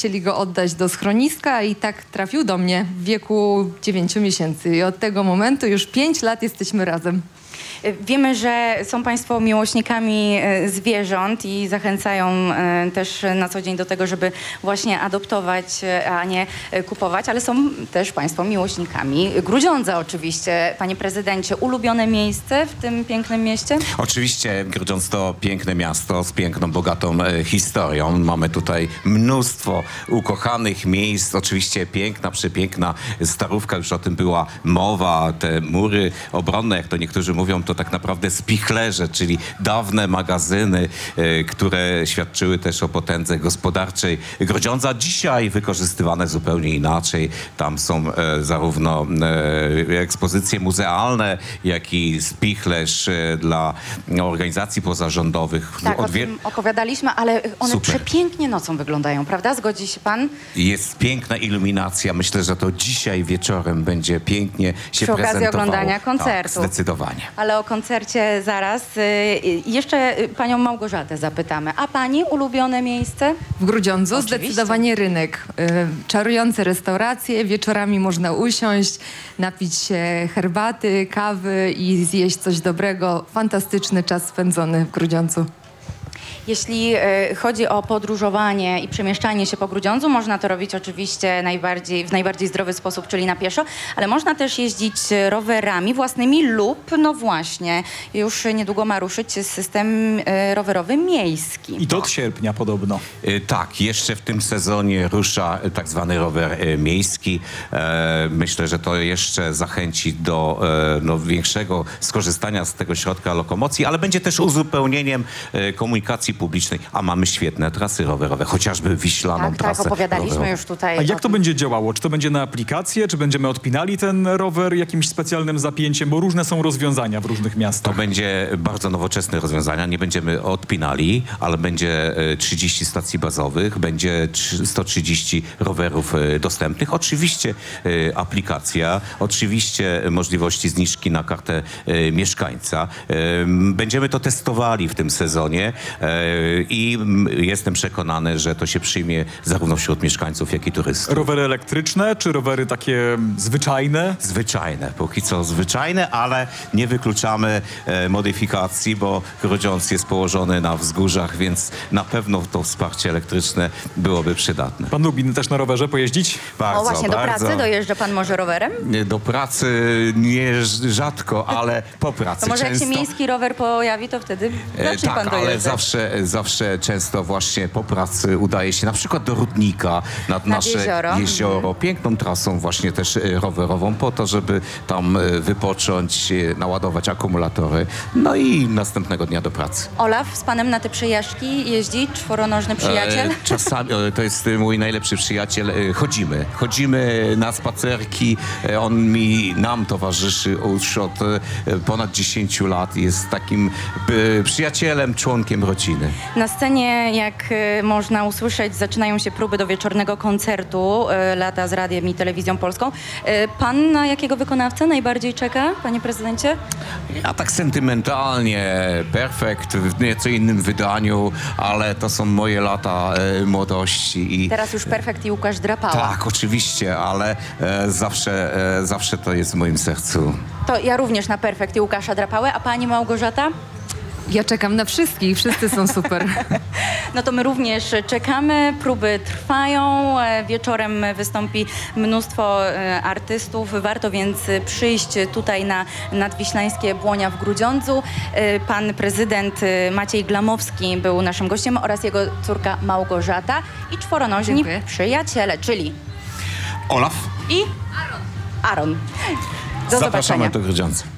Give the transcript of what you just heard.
chcieli go oddać do schroniska i tak trafił do mnie w wieku 9 miesięcy. I od tego momentu już 5 lat jesteśmy razem. Wiemy, że są państwo miłośnikami zwierząt i zachęcają też na co dzień do tego, żeby właśnie adoptować, a nie kupować, ale są też państwo miłośnikami Grudziądza oczywiście. Panie prezydencie, ulubione miejsce w tym pięknym mieście? Oczywiście Grudziądz to piękne miasto z piękną, bogatą historią. Mamy tutaj mnóstwo ukochanych miejsc. Oczywiście piękna, przepiękna Starówka, już o tym była mowa. Te mury obronne, jak to niektórzy mówią, to tak naprawdę spichlerze, czyli dawne magazyny, które świadczyły też o potędze gospodarczej Grudziądza. Dzisiaj wykorzystywane zupełnie inaczej. Tam są zarówno ekspozycje muzealne, jak i spichlerz dla organizacji pozarządowych. Tak, o tym opowiadaliśmy, ale one Super. Przepięknie nocą wyglądają, prawda? Zgodzi się pan? Jest piękna iluminacja. Myślę, że to dzisiaj wieczorem będzie pięknie się Przy okazji prezentowało. oglądania koncertu. Tak, zdecydowanie. Ale o koncercie zaraz. Jeszcze panią Małgorzatę zapytamy. A pani ulubione miejsce? W Grudziądzu Oczywiście. zdecydowanie rynek. Czarujące restauracje, wieczorami można usiąść, napić się herbaty, kawy i zjeść coś dobrego. Fantastyczny czas spędzony w Grudziądzu. Jeśli chodzi o podróżowanie i przemieszczanie się po Grudziądzu, można to robić oczywiście w najbardziej zdrowy sposób, czyli na pieszo, ale można też jeździć rowerami własnymi lub, no właśnie, już niedługo ma ruszyć system rowerowy miejski. I to od sierpnia podobno. Tak, jeszcze w tym sezonie rusza tak zwany rower miejski. Myślę, że to jeszcze zachęci do większego skorzystania z tego środka lokomocji, ale będzie też uzupełnieniem komunikacji publicznej, a mamy świetne trasy rowerowe, chociażby Wiślaną trasę Tak, opowiadaliśmy rowerową. już tutaj. A jak to będzie działało? Czy to będzie na aplikację? Czy będziemy odpinali ten rower jakimś specjalnym zapięciem? Bo różne są rozwiązania w różnych To miastach. będzie bardzo nowoczesne rozwiązania. Nie będziemy odpinali, ale będzie 30 stacji bazowych, będzie 130 rowerów dostępnych. Oczywiście aplikacja, oczywiście możliwości zniżki na kartę mieszkańca. Będziemy to testowali w tym sezonie i jestem przekonany, że to się przyjmie zarówno wśród mieszkańców, jak i turystów. Rowery elektryczne, czy rowery takie zwyczajne? Zwyczajne, póki co zwyczajne, ale nie wykluczamy modyfikacji, bo Grudziądz jest położony na wzgórzach, więc na pewno to wsparcie elektryczne byłoby przydatne. Pan lubi też na rowerze pojeździć? Bardzo, O właśnie, do bardzo. pracy dojeżdża pan może rowerem? Do pracy nie rzadko, ale po pracy To może jak się często. miejski rower pojawi, to wtedy zacznie pan Tak, ale dojeżdżać. zawsze często właśnie po pracy udaje się na przykład do Rudnika, nad nasze jezioro. jezioro. Piękną trasą właśnie też rowerową po to, żeby tam wypocząć, naładować akumulatory, no i następnego dnia do pracy. Olaf z panem na te przejażdżki jeździ, czworonożny przyjaciel? Czasami, to jest mój najlepszy przyjaciel. Chodzimy na spacerki. On nam towarzyszy już od ponad 10 lat. Jest takim przyjacielem, członkiem rodziny. Na scenie, jak można usłyszeć, zaczynają się próby do wieczornego koncertu Lata z Radiem i Telewizją Polską. Pan na jakiego wykonawcę najbardziej czeka, panie prezydencie? Ja tak sentymentalnie, Perfekt w nieco innym wydaniu, ale to są moje lata młodości. Teraz już Perfekt i Łukasz Drapała. Tak, oczywiście, ale zawsze to jest w moim sercu. To ja również na Perfekt i Łukasza Drapałę, a pani Małgorzata? Ja czekam na wszystkich, wszyscy są super. No to my również czekamy, próby trwają, wieczorem wystąpi mnóstwo artystów, warto więc przyjść tutaj na nadwiślańskie Błonia w Grudziądzu. Pan prezydent Maciej Glamowski był naszym gościem oraz jego córka Małgorzata i czworonożni Dziękuję. przyjaciele, czyli Olaf, i Aaron. Do zapraszamy zobaczenia. do Grudziądza.